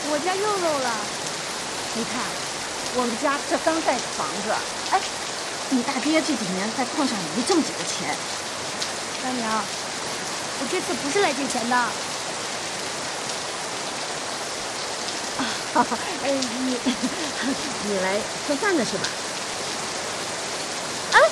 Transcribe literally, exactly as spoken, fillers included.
我家又漏了。 你看，我们家这刚盖的房子，哎，你大爹这几年在矿上也没挣几个钱。 大娘，我这次不是来借钱的。 啊，哎，你你来蹭饭的是吧？